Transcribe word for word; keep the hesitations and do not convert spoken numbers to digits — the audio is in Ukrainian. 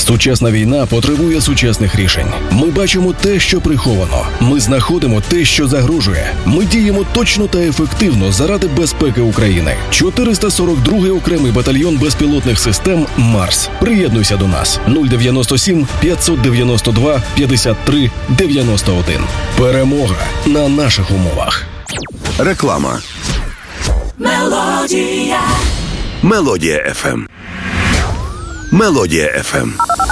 Сучасна війна потребує сучасних рішень. Ми бачимо те, що приховано. Ми знаходимо те, що загрожує. Ми діємо точно та ефективно заради безпеки України. чотириста сорок другий окремий батальйон безпілотних систем «Марс». Приєднуйся до нас. нуль дев'яносто сім п'ятсот дев'яносто два п'ятдесят три дев'яносто один. Перемога на наших умовах. Реклама. Мелодія. Мелодія еф ем. Мелодія еф ем.